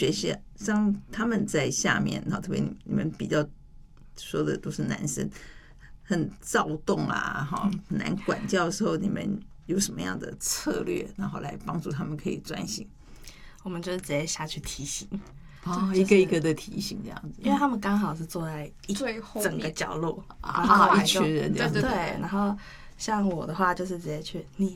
学习像他们在下面，特别你们比较说的都是男生，很躁动啊，很难管教的时候，你们有什么样的策略，然后来帮助他们可以专心？ 我们就是直接下去提醒， 一个一个的提醒这样子， 因为他们刚好是坐在最后整个角落， 然后一群人这样子， 对，然后像我的话就是直接去，你